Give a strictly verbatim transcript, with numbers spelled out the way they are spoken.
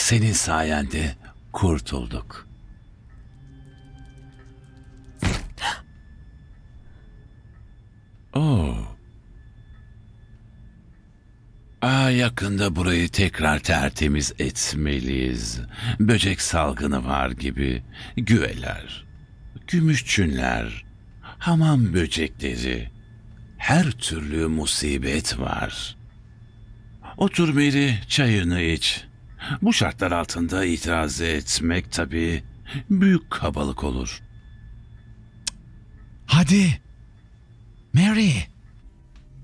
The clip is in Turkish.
senin sayende kurtulduk. Oo. Aa, yakında burayı tekrar tertemiz etmeliyiz. Böcek salgını var gibi. Güveler, gümüşçünler, hamam böcekleri. Her türlü musibet var. Otur Mary, çayını iç. Bu şartlar altında itiraz etmek tabii büyük kabalık olur. Hadi. Mary.